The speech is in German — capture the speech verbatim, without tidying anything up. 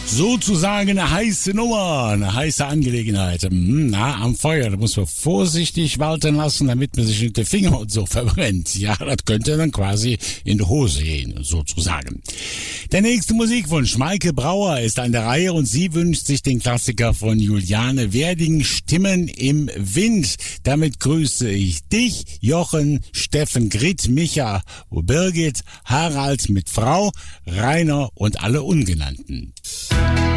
Sozusagen eine heiße Nummer, eine heiße Angelegenheit. Na, am Feuer, da muss man vorsichtig walten lassen, damit man sich nicht die Finger und so verbrennt. Ja, das könnte dann quasi in die Hose gehen, sozusagen. Der nächste Musikwunsch, Maike Brauer ist an der Reihe und sie wünscht sich den Klassiker von Juliane Werding, Stimmen im Wind. Damit grüße ich dich, Jochen, Steffen, Grit, Micha, Birgit, Harald mit Frau, Rainer und alle Ungenannten.